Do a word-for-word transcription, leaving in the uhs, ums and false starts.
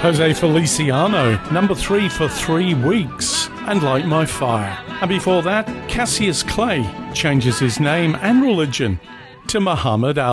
Jose Feliciano, number three for three weeks, and Light My Fire. And before that, Cassius Clay changes his name and religion to Muhammad Ali.